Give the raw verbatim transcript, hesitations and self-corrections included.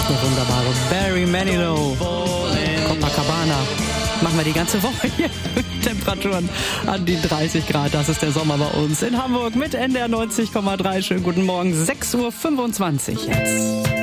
Der wunderbare Barry Manilow. Copacabana. Machen wir die ganze Woche hier. Temperaturen an die dreißig Grad. Das ist der Sommer bei uns in Hamburg mit N D R neunzig Komma drei. Schönen guten Morgen. sechs Uhr fünfundzwanzig jetzt.